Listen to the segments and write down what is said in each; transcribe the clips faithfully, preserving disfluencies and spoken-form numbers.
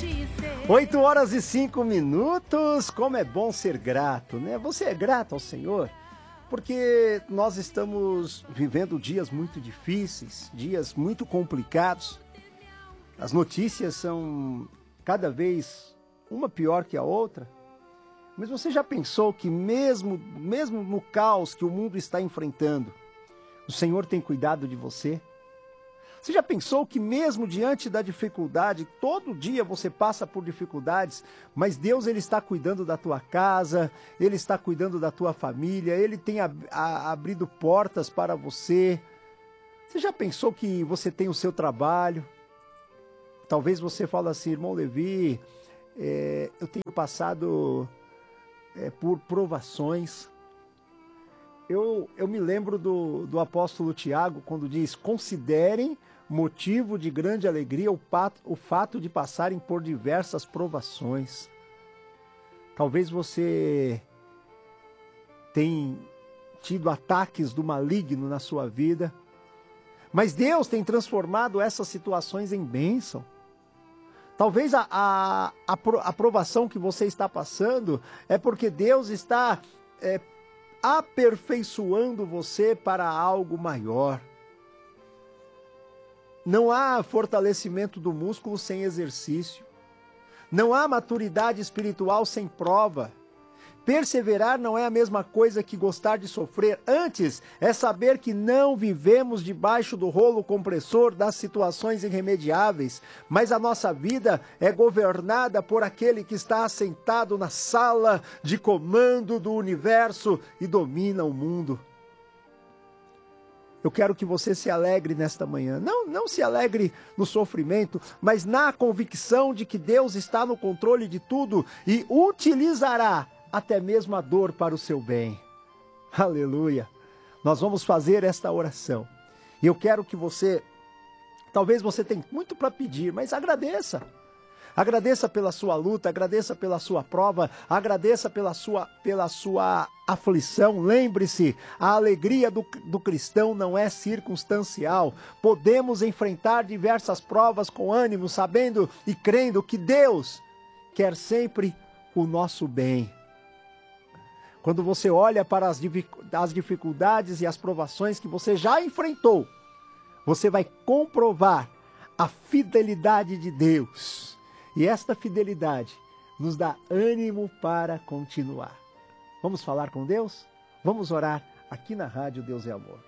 Oito horas e cinco minutos, como é bom ser grato, né? Você é grato ao Senhor? Porque nós estamos vivendo dias muito difíceis, dias muito complicados. As notícias são cada vez uma pior que a outra. Mas você já pensou que mesmo, mesmo no caos que o mundo está enfrentando, o Senhor tem cuidado de você? Você já pensou que mesmo diante da dificuldade, todo dia você passa por dificuldades, mas Deus ele está cuidando da tua casa, Ele está cuidando da tua família, Ele tem ab- a- abrido portas para você. Você já pensou que você tem o seu trabalho? Talvez você fale assim, irmão Levi, é, eu tenho passado é, por provações. Eu, eu me lembro do, do apóstolo Tiago, quando diz, considerem motivo de grande alegria o, pato, o fato de passarem por diversas provações. Talvez você tenha tido ataques do maligno na sua vida, mas Deus tem transformado essas situações em bênção. Talvez a, a, a, a provação que você está passando é porque Deus está é, aperfeiçoando você para algo maior. Não há fortalecimento do músculo sem exercício. Não há maturidade espiritual sem prova. Perseverar não é a mesma coisa que gostar de sofrer. Antes, é saber que não vivemos debaixo do rolo compressor das situações irremediáveis, mas a nossa vida é governada por aquele que está assentado na sala de comando do universo e domina o mundo. Eu quero que você se alegre nesta manhã. Não, não se alegre no sofrimento, mas na convicção de que Deus está no controle de tudo e utilizará até mesmo a dor para o seu bem. Aleluia! Nós vamos fazer esta oração. E eu quero que você, talvez você tenha muito para pedir, mas agradeça. Agradeça pela sua luta, agradeça pela sua prova, agradeça pela sua, pela sua aflição. Lembre-se, a alegria do, do cristão não é circunstancial. Podemos enfrentar diversas provas com ânimo, sabendo e crendo que Deus quer sempre o nosso bem. Quando você olha para as, as dificuldades e as provações que você já enfrentou, você vai comprovar a fidelidade de Deus. E esta fidelidade nos dá ânimo para continuar. Vamos falar com Deus? Vamos orar aqui na Rádio Deus é Amor.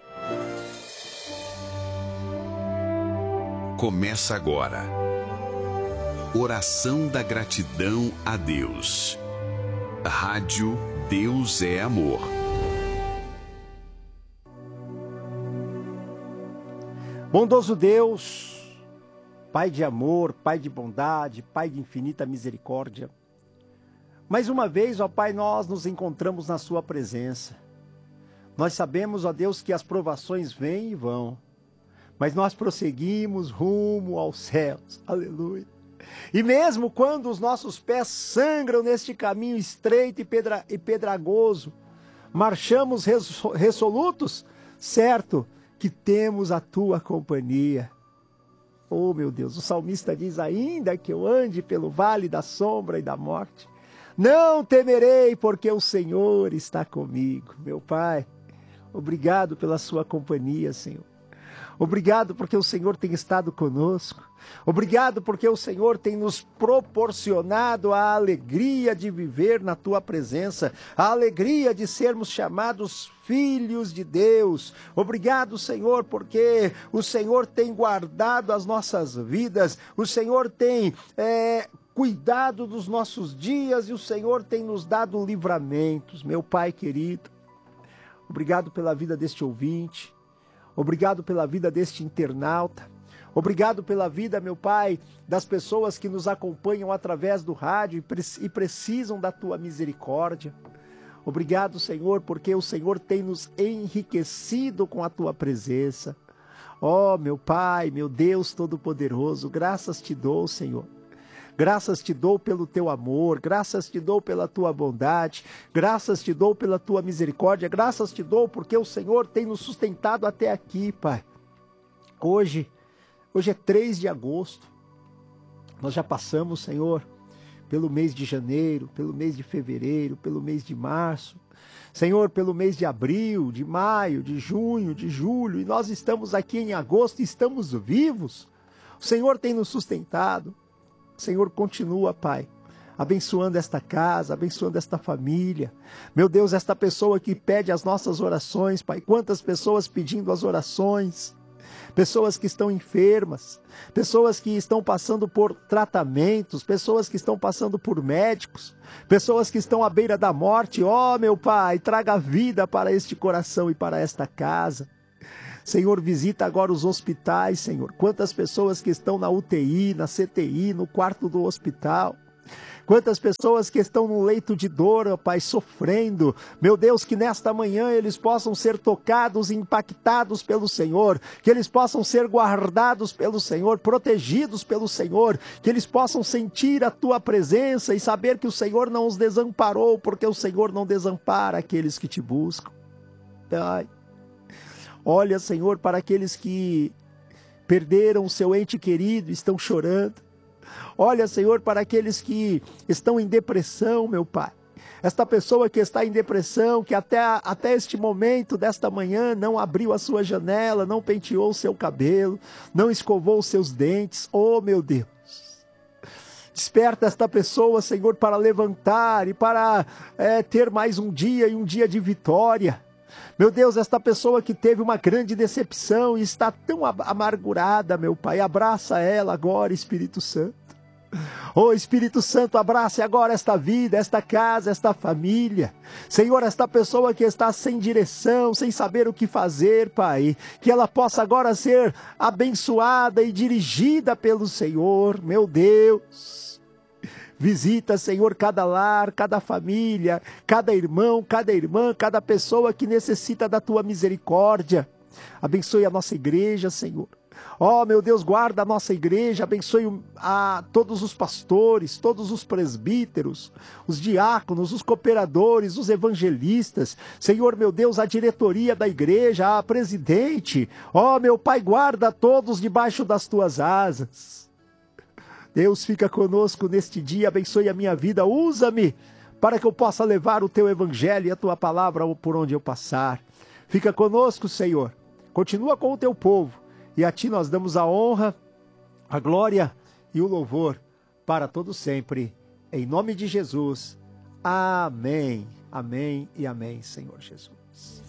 Começa agora. Oração da gratidão a Deus. Rádio Deus é Amor. Bondoso Deus, Pai de amor, Pai de bondade, Pai de infinita misericórdia. Mais uma vez, ó Pai, nós nos encontramos na Sua presença. Nós sabemos, ó Deus, que as provações vêm e vão, mas nós prosseguimos rumo aos céus. Aleluia. E mesmo quando os nossos pés sangram neste caminho estreito e, pedra, e pedragoso, marchamos resolutos, certo que temos a Tua companhia. Oh, meu Deus, o salmista diz, ainda que eu ande pelo vale da sombra e da morte, não temerei, porque o Senhor está comigo. Meu Pai, obrigado pela sua companhia, Senhor. Obrigado porque o Senhor tem estado conosco. Obrigado porque o Senhor tem nos proporcionado a alegria de viver na Tua presença, a alegria de sermos chamados filhos de Deus. Obrigado, Senhor, porque o Senhor tem guardado as nossas vidas, o Senhor tem é, cuidado dos nossos dias e o Senhor tem nos dado livramentos. Meu Pai querido, obrigado pela vida deste ouvinte. Obrigado pela vida deste internauta. Obrigado pela vida, meu Pai, das pessoas que nos acompanham através do rádio e precisam da Tua misericórdia. Obrigado, Senhor, porque o Senhor tem nos enriquecido com a Tua presença. Ó, meu Pai, meu Deus Todo-Poderoso, graças te dou, Senhor. Graças te dou pelo teu amor, graças te dou pela tua bondade, graças te dou pela tua misericórdia, graças te dou porque o Senhor tem nos sustentado até aqui, Pai. Hoje, hoje é três de agosto, Nós já passamos, Senhor, pelo mês de janeiro, pelo mês de fevereiro, pelo mês de março, Senhor, pelo mês de abril, de maio, de junho, de julho, e nós estamos aqui em agosto e estamos vivos. O Senhor tem nos sustentado. O Senhor continua, Pai, abençoando esta casa, abençoando esta família. Meu Deus, esta pessoa que pede as nossas orações, Pai, quantas pessoas pedindo as orações, pessoas que estão enfermas, pessoas que estão passando por tratamentos, pessoas que estão passando por médicos, pessoas que estão à beira da morte. Ó, meu Pai, traga vida para este coração e para esta casa. Senhor, visita agora os hospitais, Senhor. Quantas pessoas que estão na U T I, na C T I, no quarto do hospital. Quantas pessoas que estão no leito de dor, ó Pai, sofrendo. Meu Deus, que nesta manhã eles possam ser tocados e impactados pelo Senhor. Que eles possam ser guardados pelo Senhor, protegidos pelo Senhor. Que eles possam sentir a Tua presença e saber que o Senhor não os desamparou, porque o Senhor não desampara aqueles que Te buscam. Pai, olha, Senhor, para aqueles que perderam o seu ente querido e estão chorando. Olha, Senhor, para aqueles que estão em depressão, meu Pai. Esta pessoa que está em depressão, que até, até este momento desta manhã não abriu a sua janela, não penteou o seu cabelo, não escovou os seus dentes. Oh, meu Deus. Desperta esta pessoa, Senhor, para levantar e para é, ter mais um dia e um dia de vitória. Meu Deus, esta pessoa que teve uma grande decepção e está tão amargurada, meu Pai, abraça ela agora, Espírito Santo. Oh, Espírito Santo, abrace agora esta vida, esta casa, esta família. Senhor, esta pessoa que está sem direção, sem saber o que fazer, Pai, que ela possa agora ser abençoada e dirigida pelo Senhor, meu Deus. Visita, Senhor, cada lar, cada família, cada irmão, cada irmã, cada pessoa que necessita da Tua misericórdia. Abençoe a nossa igreja, Senhor. Ó, meu Deus, guarda a nossa igreja, abençoe a todos os pastores, todos os presbíteros, os diáconos, os cooperadores, os evangelistas. Senhor, meu Deus, a diretoria da igreja, a presidente. Ó, meu Pai, guarda todos debaixo das Tuas asas. Deus, fica conosco neste dia, abençoe a minha vida, usa-me para que eu possa levar o Teu evangelho e a Tua palavra por onde eu passar. Fica conosco, Senhor, continua com o Teu povo, e a Ti nós damos a honra, a glória e o louvor para todo sempre, em nome de Jesus. Amém, amém e amém, Senhor Jesus.